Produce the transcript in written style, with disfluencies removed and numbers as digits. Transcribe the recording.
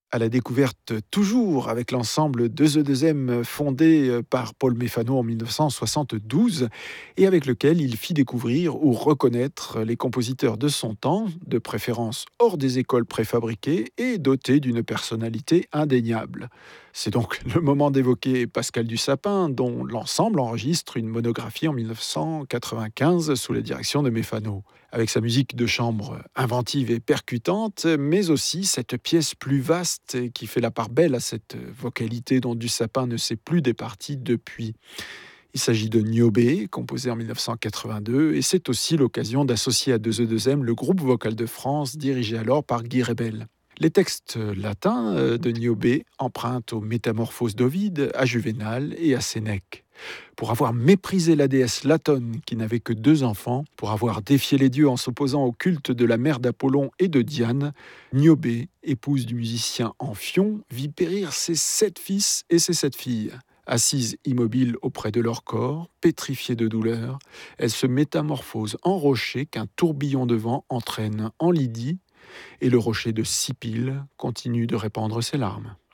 À la découverte toujours avec l'ensemble 2E2M fondé par Paul Méfano en 1972 et avec lequel il fit découvrir ou reconnaître les compositeurs de son temps, de préférence hors des écoles préfabriquées et dotés d'une personnalité indéniable. C'est donc le moment d'évoquer Pascal Dussapin, dont l'ensemble enregistre une monographie en 1995 sous la direction de Méfano. Avec sa musique de chambre inventive et percutante, mais aussi cette pièce plus vaste et qui fait la part belle à cette vocalité dont Dussapin ne s'est plus départi depuis. Il s'agit de Niobé, composé en 1982, et c'est aussi l'occasion d'associer à 2E2M le groupe vocal de France, dirigé alors par Guy Rebel. Les textes latins de Niobé empruntent aux Métamorphoses d'Ovide, à Juvénal et à Sénèque. Pour avoir méprisé la déesse Latone, qui n'avait que 2 enfants, pour avoir défié les dieux en s'opposant au culte de la mère d'Apollon et de Diane, Niobé, épouse du musicien Amphion, vit périr ses 7 fils et ses 7 filles. Assise immobile auprès de leur corps, pétrifiée de douleur, elle se métamorphose en rocher qu'un tourbillon de vent entraîne en Lydie, et le rocher de Sipyle continue de répandre ses larmes.